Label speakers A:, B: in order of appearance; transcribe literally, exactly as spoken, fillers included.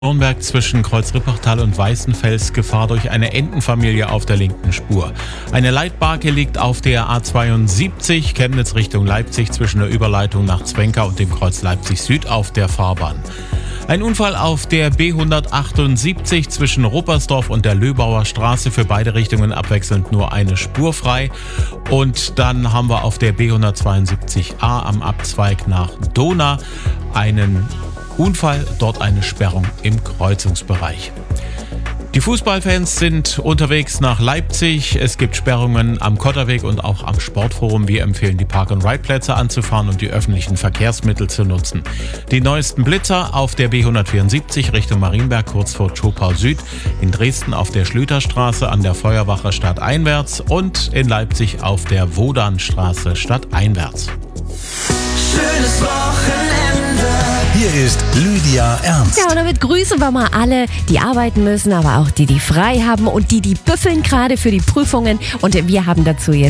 A: Nürnberg zwischen Kreuz-Rippertal und Weißenfels Gefahr durch eine Entenfamilie auf der linken Spur. Eine Leitbarke liegt auf der A zweiundsiebzig, Chemnitz Richtung Leipzig zwischen der Überleitung nach Zwenka und dem Kreuz Leipzig Süd auf der Fahrbahn. Ein Unfall auf der B hundertachtundsiebzig zwischen Ruppersdorf und der Löbauer Straße, für beide Richtungen abwechselnd nur eine Spur frei. Und dann haben wir auf der B hundertzweiundsiebzig A am Abzweig nach Dohna einen Unfall, dort eine Sperrung im Kreuzungsbereich. Die Fußballfans sind unterwegs nach Leipzig. Es gibt Sperrungen am Kotterweg und auch am Sportforum. Wir empfehlen, die Park-and-Ride-Plätze anzufahren und die öffentlichen Verkehrsmittel zu nutzen. Die neuesten Blitzer auf der B hundertvierundsiebzig Richtung Marienberg kurz vor Zschopau Süd, in Dresden auf der Schlüterstraße an der Feuerwache stadteinwärts und in Leipzig auf der Wodanstraße stadteinwärts.
B: Schönes Wochenende.
C: Hier ist Lydia Ernst.
D: Ja, und damit grüßen wir mal alle, die arbeiten müssen, aber auch die, die frei haben und die, die büffeln gerade für die Prüfungen. Und wir haben dazu jetzt